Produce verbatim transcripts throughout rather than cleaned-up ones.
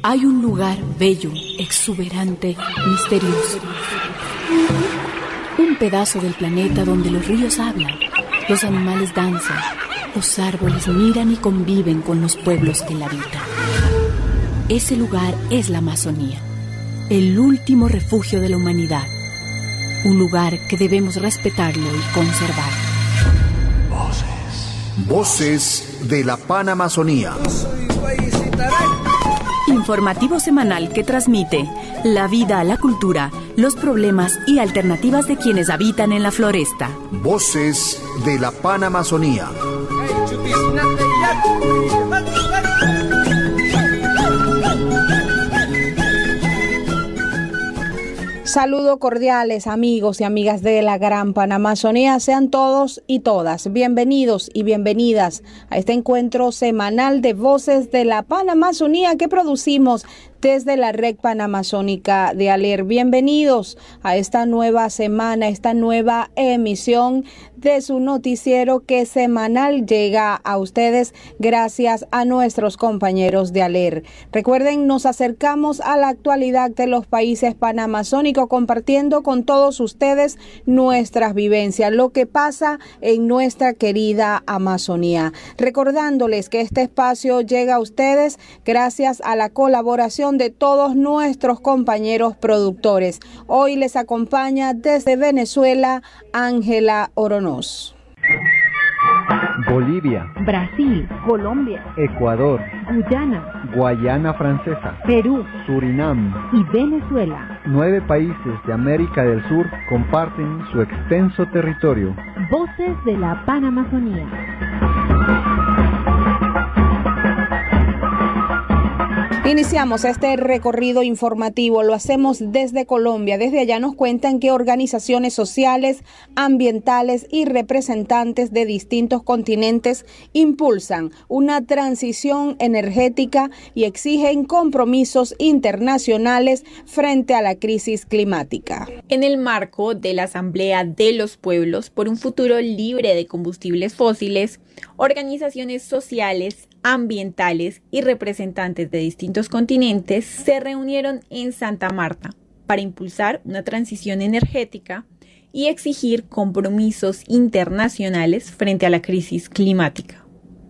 Hay un lugar bello, exuberante, misterioso. Un pedazo del planeta donde los ríos hablan, los animales danzan, los árboles miran y conviven con los pueblos que la habitan. Ese lugar es la Amazonía, el último refugio de la humanidad. Un lugar que debemos respetarlo y conservar. Voces. Voces de la Panamazonía. Informativo semanal que transmite la vida, la cultura, los problemas y alternativas de quienes habitan en la floresta. Voces de la Panamazonía. Saludos cordiales, amigos y amigas de la Gran Panamazonía. Sean todos y todas bienvenidos y bienvenidas a este encuentro semanal de Voces de la Panamazonía que producimos desde la Red Panamazónica de ALER. Bienvenidos a esta nueva semana, esta nueva emisión de su noticiero que semanal llega a ustedes gracias a nuestros compañeros de ALER. Recuerden, nos acercamos a la actualidad de los países panamazónicos compartiendo con todos ustedes nuestras vivencias, lo que pasa en nuestra querida Amazonía. Recordándoles que este espacio llega a ustedes gracias a la colaboración de todos nuestros compañeros productores. Hoy les acompaña desde Venezuela Ángela Oronoz. Bolivia, Brasil, Colombia, Ecuador, Guyana, Guayana Francesa, Perú, Surinam y Venezuela. Nueve países de América del Sur comparten su extenso territorio. Voces de la Panamazonía. Iniciamos este recorrido informativo, lo hacemos desde Colombia. Desde allá nos cuentan que organizaciones sociales, ambientales y representantes de distintos continentes impulsan una transición energética y exigen compromisos internacionales frente a la crisis climática. En el marco de la Asamblea de los Pueblos por un futuro libre de combustibles fósiles, organizaciones sociales, ambientales y representantes de distintos continentes se reunieron en Santa Marta para impulsar una transición energética y exigir compromisos internacionales frente a la crisis climática.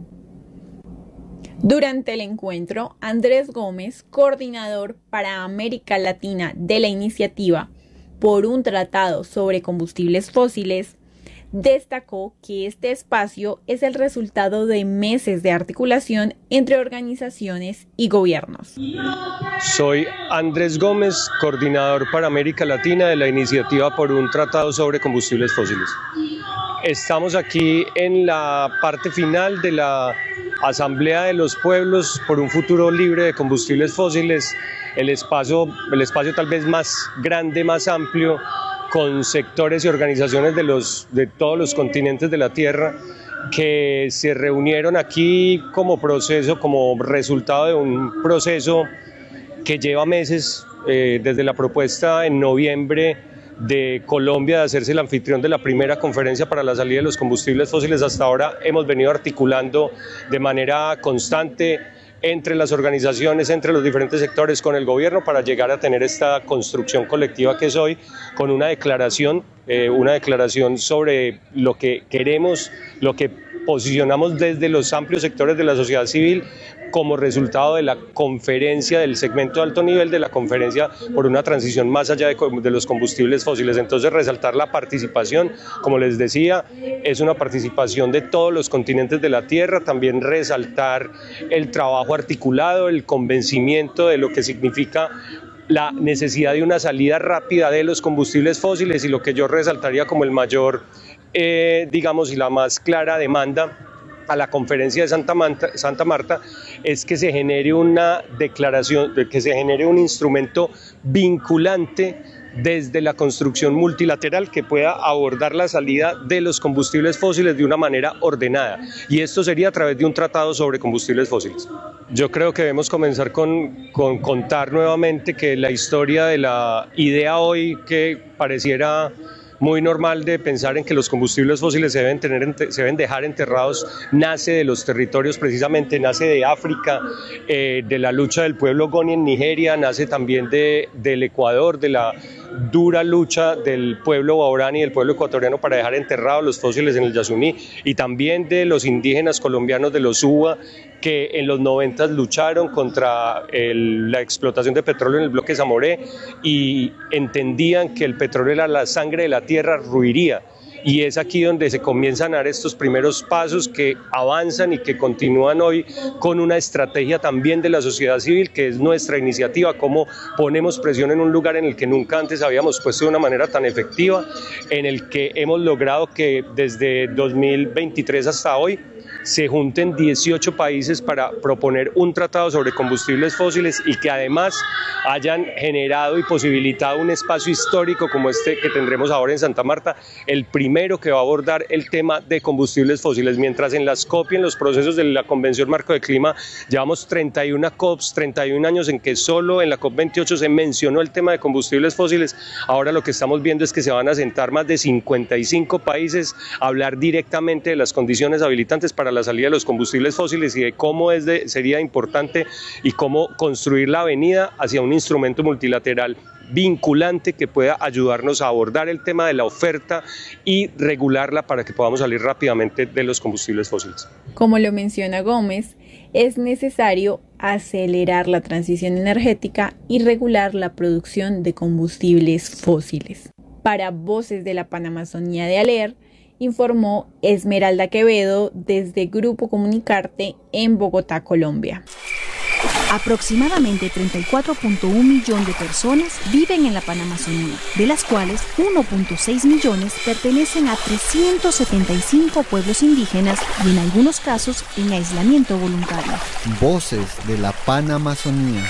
Durante el encuentro, Andrés Gómez, coordinador para América Latina de la Iniciativa por un Tratado sobre Combustibles Fósiles, destacó que este espacio es el resultado de meses de articulación entre organizaciones y gobiernos. Soy Andrés Gómez, coordinador para América Latina de la Iniciativa por un Tratado sobre Combustibles Fósiles. Estamos aquí en la parte final de la Asamblea de los Pueblos por un futuro libre de combustibles fósiles, el espacio, el espacio tal vez más grande, más amplio, con sectores y organizaciones de, los, de todos los continentes de la Tierra que se reunieron aquí como proceso, como resultado de un proceso que lleva meses, eh, desde la propuesta en noviembre de Colombia de hacerse el anfitrión de la primera conferencia para la salida de los combustibles fósiles. Hasta ahora hemos venido articulando de manera constante entre las organizaciones, entre los diferentes sectores, con el gobierno, para llegar a tener esta construcción colectiva que es hoy, con una declaración, eh, una declaración sobre lo que queremos, lo que posicionamos desde los amplios sectores de la sociedad civil como resultado de la conferencia del segmento de alto nivel, de la conferencia por una transición más allá de, de los combustibles fósiles. Entonces, resaltar la participación, como les decía, es una participación de todos los continentes de la Tierra, también resaltar el trabajo articulado, el convencimiento de lo que significa la necesidad de una salida rápida de los combustibles fósiles, y lo que yo resaltaría como el mayor, eh, digamos, y la más clara demanda a la conferencia de Santa Marta, Santa Marta es que se genere una declaración, que se genere un instrumento vinculante desde la construcción multilateral que pueda abordar la salida de los combustibles fósiles de una manera ordenada, y esto sería a través de un tratado sobre combustibles fósiles. Yo creo que debemos comenzar con, con contar nuevamente que la historia de la idea hoy, que pareciera muy normal de pensar en que los combustibles fósiles se deben, tener, se deben dejar enterrados, nace de los territorios precisamente, nace de África, eh, de la lucha del pueblo Goni en Nigeria, nace también de, del Ecuador, de la dura lucha del pueblo Waorani y del pueblo ecuatoriano para dejar enterrados los fósiles en el Yasuní, y también de los indígenas colombianos de los Uba, que en los noventas lucharon contra el, la explotación de petróleo en el bloque Zamoré y entendían que el petróleo era la sangre de la tierra, ruiría. Y es aquí donde se comienzan a dar estos primeros pasos que avanzan y que continúan hoy con una estrategia también de la sociedad civil, que es nuestra iniciativa, cómo ponemos presión en un lugar en el que nunca antes habíamos puesto de una manera tan efectiva, en el que hemos logrado que desde dos mil veintitrés hasta hoy se junten dieciocho países para proponer un tratado sobre combustibles fósiles y que además hayan generado y posibilitado un espacio histórico como este que tendremos ahora en Santa Marta, el primero que va a abordar el tema de combustibles fósiles. Mientras en las COP y en los procesos de la Convención Marco de Clima llevamos treinta y una COPs, treinta y un años en que solo en la COP veintiocho se mencionó el tema de combustibles fósiles, ahora lo que estamos viendo es que se van a sentar más de cincuenta y cinco países a hablar directamente de las condiciones habilitantes para la salida de los combustibles fósiles y de cómo es de, sería importante y cómo construir la avenida hacia un instrumento multilateral vinculante que pueda ayudarnos a abordar el tema de la oferta y regularla para que podamos salir rápidamente de los combustibles fósiles. Como lo menciona Gómez, es necesario acelerar la transición energética y regular la producción de combustibles fósiles. Para Voces de la Panamazonía de ALER, informó Esmeralda Quevedo desde Grupo Comunicarte en Bogotá, Colombia. Aproximadamente treinta y cuatro punto uno millones de personas viven en la Panamazonía, de las cuales uno punto seis millones pertenecen a trescientos setenta y cinco pueblos indígenas y en algunos casos en aislamiento voluntario. Voces de la Panamazonía.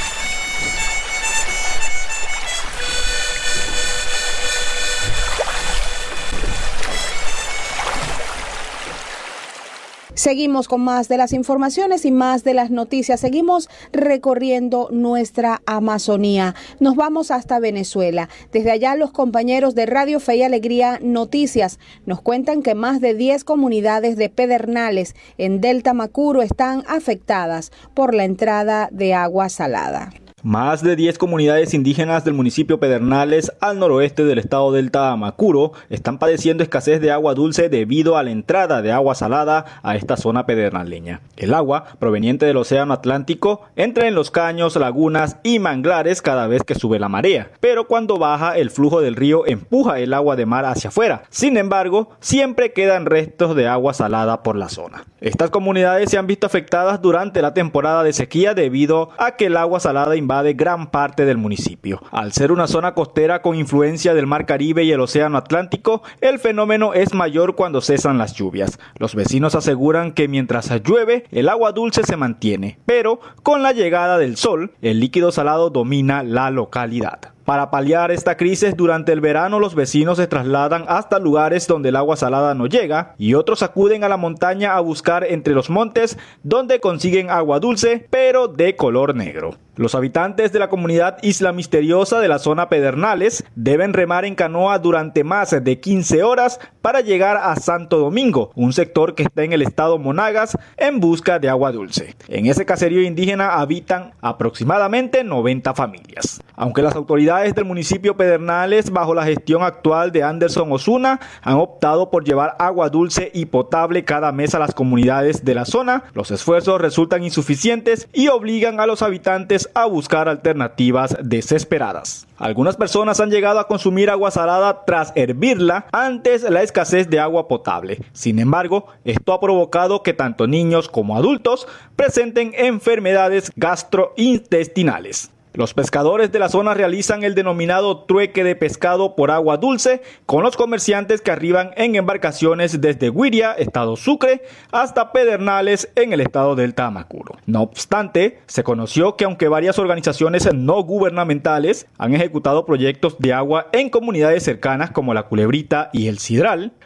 Seguimos con más de las informaciones y más de las noticias. Seguimos recorriendo nuestra Amazonía. Nos vamos hasta Venezuela. Desde allá los compañeros de Radio Fe y Alegría Noticias nos cuentan que más de diez comunidades de Pedernales en Delta Macuro están afectadas por la entrada de agua salada. Más de diez comunidades indígenas del municipio Pedernales, al noroeste del estado Delta Macuro, están padeciendo escasez de agua dulce debido a la entrada de agua salada a esta zona pedernaleña. El agua, proveniente del océano Atlántico, entra en los caños, lagunas y manglares cada vez que sube la marea, pero cuando baja el flujo del río empuja el agua de mar hacia afuera. Sin embargo, siempre quedan restos de agua salada por la zona. Estas comunidades se han visto afectadas durante la temporada de sequía debido a que el agua salada invade de gran parte del municipio. Al ser una zona costera con influencia del Mar Caribe y el Océano Atlántico, el fenómeno es mayor cuando cesan las lluvias. Los vecinos aseguran que mientras llueve, el agua dulce se mantiene, pero con la llegada del sol, el líquido salado domina la localidad. Para paliar esta crisis, durante el verano los vecinos se trasladan hasta lugares donde el agua salada no llega y otros acuden a la montaña a buscar entre los montes donde consiguen agua dulce, pero de color negro. Los habitantes de la comunidad Isla Misteriosa de la zona Pedernales deben remar en canoa durante más de quince horas para llegar a Santo Domingo, un sector que está en el estado Monagas, en busca de agua dulce. En ese caserío indígena habitan aproximadamente noventa familias. Aunque las autoridades del municipio Pedernales, bajo la gestión actual de Anderson Osuna, han optado por llevar agua dulce y potable cada mes a las comunidades de la zona, los esfuerzos resultan insuficientes y obligan a los habitantes a buscar alternativas desesperadas. Algunas personas han llegado a consumir agua salada tras hervirla antes la escasez de agua potable. Sin embargo, esto ha provocado que tanto niños como adultos presenten enfermedades gastrointestinales. Los pescadores de la zona realizan el denominado trueque de pescado por agua dulce con los comerciantes que arriban en embarcaciones desde Guiria, estado Sucre, hasta Pedernales en el estado Delta Macuro. No obstante, se conoció que aunque varias organizaciones no gubernamentales han ejecutado proyectos de agua en comunidades cercanas como La Culebrita y El Sidral,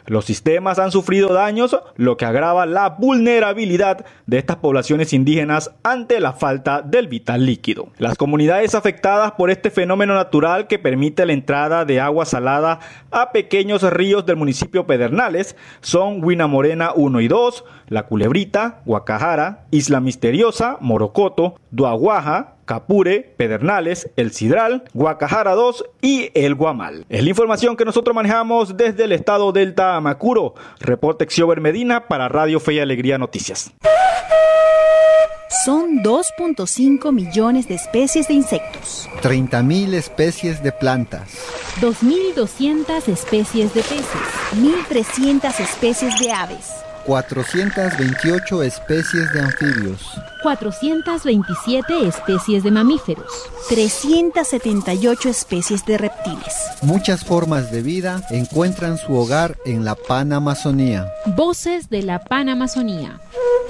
Los sistemas han sufrido daños, lo que agrava la vulnerabilidad de estas poblaciones indígenas ante la falta del vital líquido. Las comunidades afectadas por este fenómeno natural que permite la entrada de agua salada a pequeños ríos del municipio Pedernales son Huina Morena uno y dos, La Culebrita, Guacajara, Isla Misteriosa, Morocoto, Duaguaja, Capure, Pedernales, El Sidral, Guacajara dos y El Guamal. Es la información que nosotros manejamos desde el estado del Tamacuro. Reporte Xiober Medina para Radio Fe y Alegría Noticias. Son dos punto cinco millones de especies de insectos, treinta mil especies de plantas, dos mil doscientas especies de peces, mil trescientas especies de aves, cuatrocientas veintiocho especies de anfibios, cuatrocientas veintisiete especies de mamíferos, trescientas setenta y ocho especies de reptiles. Muchas formas de vida encuentran su hogar en la Panamazonía. Voces de la Panamazonía.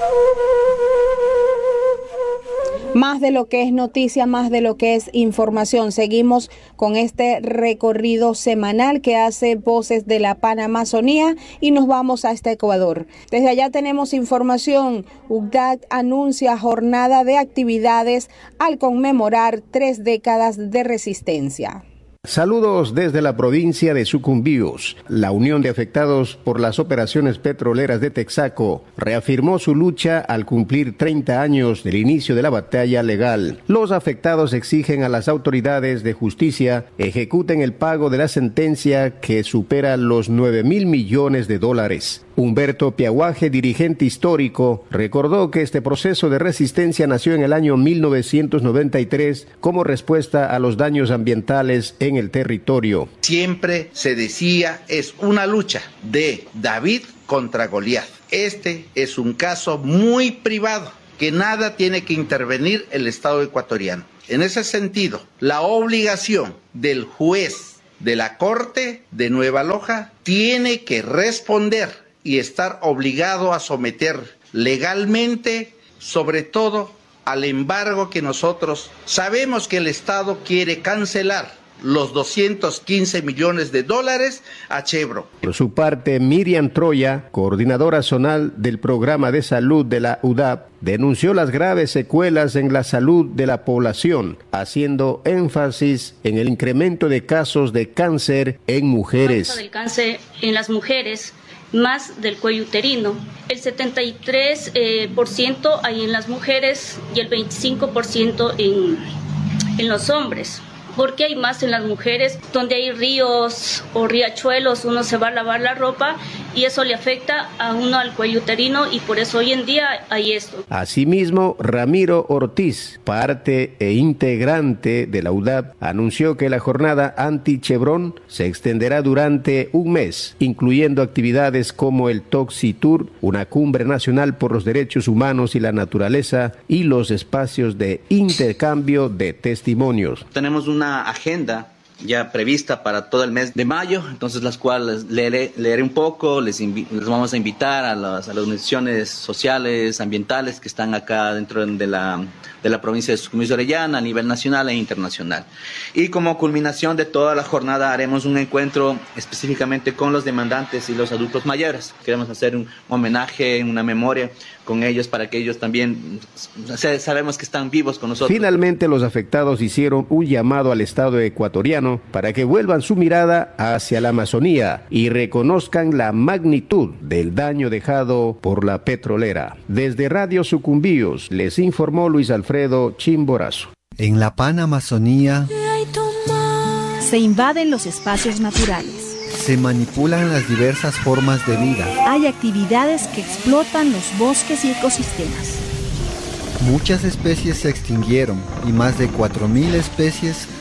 Más de lo que es noticia, más de lo que es información. Seguimos con este recorrido semanal que hace Voces de la Panamazonía y nos vamos hasta Ecuador. Desde allá tenemos información. U C D A C anuncia jornada de actividades al conmemorar tres décadas de resistencia. Saludos desde la provincia de Sucumbíos. La Unión de Afectados por las Operaciones Petroleras de Texaco reafirmó su lucha al cumplir treinta años del inicio de la batalla legal. Los afectados exigen a las autoridades de justicia ejecuten el pago de la sentencia que supera los nueve mil millones de dólares. Humberto Piaguaje, dirigente histórico, recordó que este proceso de resistencia nació en el año mil novecientos noventa y tres como respuesta a los daños ambientales en el territorio. Siempre se decía, es una lucha de David contra Goliat. Este es un caso muy privado, que nada tiene que intervenir el Estado ecuatoriano. En ese sentido, la obligación del juez de la Corte de Nueva Loja tiene que responder y estar obligado a someter legalmente, sobre todo al embargo que nosotros sabemos que el Estado quiere cancelar los doscientos quince millones de dólares a Chevron. Por su parte, Miriam Troya, coordinadora zonal del programa de salud de la U D A P, denunció las graves secuelas en la salud de la población, haciendo énfasis en el incremento de casos de cáncer en mujeres. El cáncer en las mujeres, más del cuello uterino. El setenta y tres por ciento eh, hay en las mujeres y el veinticinco por ciento en, en los hombres. ¿Por qué hay más en las mujeres? Donde hay ríos o riachuelos, uno se va a lavar la ropa y eso le afecta a uno al cuello uterino y por eso hoy en día hay esto. Asimismo, Ramiro Ortiz, parte e integrante de la U D A P, anunció que la jornada anti-Chevron se extenderá durante un mes, incluyendo actividades como el Toxitour, una cumbre nacional por los derechos humanos y la naturaleza y los espacios de intercambio de testimonios. Tenemos una agenda ya prevista para todo el mes de mayo, entonces las cuales leeré, leeré un poco, les, invi- les vamos a invitar a las, a las organizaciones sociales, ambientales que están acá dentro de la, de la provincia de Sucumbíos de Orellana a nivel nacional e internacional. Y como culminación de toda la jornada haremos un encuentro específicamente con los demandantes y los adultos mayores. Queremos hacer un homenaje, una memoria con ellos para que ellos también sabemos que están vivos con nosotros. Finalmente, los afectados hicieron un llamado al Estado ecuatoriano para que vuelvan su mirada hacia la Amazonía y reconozcan la magnitud del daño dejado por la petrolera. Desde Radio Sucumbíos les informó Luis Alfredo Chimborazo. En la Panamazonía se invaden los espacios naturales. Se manipulan las diversas formas de vida. Hay actividades que explotan los bosques y ecosistemas. Muchas especies se extinguieron y más de cuatro mil especies